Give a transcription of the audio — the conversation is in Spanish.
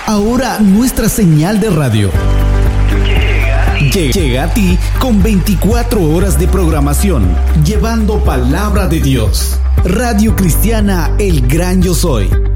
Ahora nuestra señal de radio llega a ti con 24 horas de programación, llevando palabra de Dios. Radio Cristiana El Gran Yo Soy.